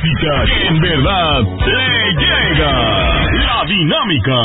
música que en verdad te llega. La Dinámica.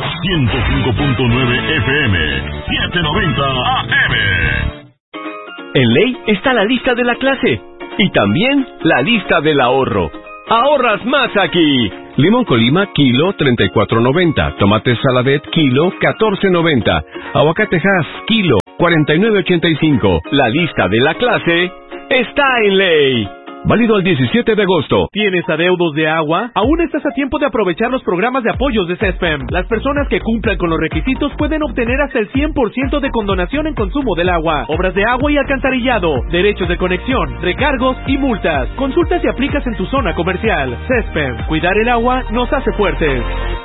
105.9 FM. 790 AM. En Ley está la lista de la clase y también la lista del ahorro. ¡Ahorras más aquí! Limón Colima, kilo, 34.90. Tomate Saladet, kilo, 14.90. Aguacate Hass, kilo, 49.85. La lista de la clase está en Ley. Válido al 17 de agosto. ¿Tienes adeudos de agua? Aún estás a tiempo de aprovechar los programas de apoyos de CESPEM. Las personas que cumplan con los requisitos pueden obtener hasta el 100% de condonación en consumo del agua, obras de agua y alcantarillado, derechos de conexión, recargos y multas. Consulta si aplicas en tu zona comercial. CESPEM. Cuidar el agua nos hace fuertes.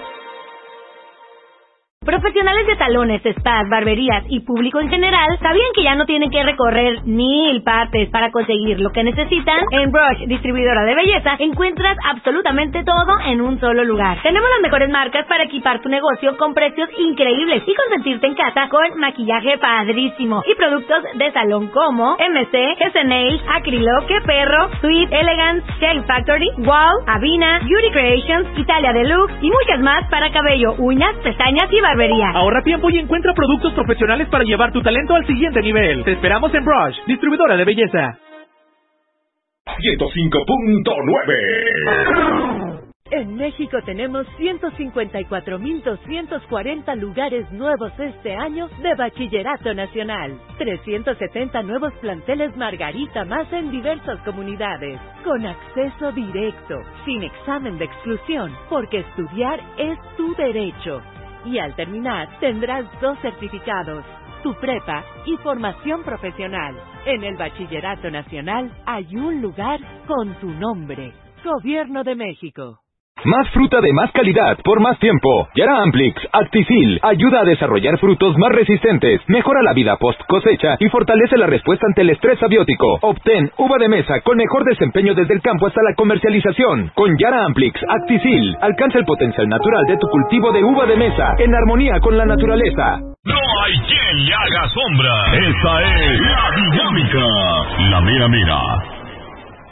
Profesionales de salones, spas, barberías y público en general sabían que ya no tienen que recorrer 1000 partes para conseguir lo que necesitan. En Brush, distribuidora de belleza, encuentras absolutamente todo en un solo lugar. Tenemos las mejores marcas para equipar tu negocio con precios increíbles y consentirte en casa con maquillaje padrísimo y productos de salón como MC, GSNail, Acrylo, Que Perro, Sweet, Elegance, Shell Factory, Wow, Avina, Beauty Creations, Italia Deluxe y muchas más para cabello, uñas, pestañas y barbería. Ahorra tiempo y encuentra productos profesionales para llevar tu talento al siguiente nivel. Te esperamos en Brush, distribuidora de belleza. 105.9. En México tenemos 154.240 lugares nuevos este año de Bachillerato Nacional. 370 nuevos planteles Margarita más en diversas comunidades. Con acceso directo, sin examen de exclusión, porque estudiar es tu derecho. Y al terminar, tendrás 2 certificados, tu prepa y formación profesional. En el Bachillerato Nacional hay un lugar con tu nombre. Gobierno de México. Más fruta de más calidad por más tiempo. Yara Amplix Actifil ayuda a desarrollar frutos más resistentes, mejora la vida post cosecha y fortalece la respuesta ante el estrés abiótico. Obtén uva de mesa con mejor desempeño desde el campo hasta la comercialización. Con Yara Amplix Actifil alcanza el potencial natural de tu cultivo de uva de mesa en armonía con la naturaleza. No hay quien le haga sombra. Esta es La Dinámica. La mera mera.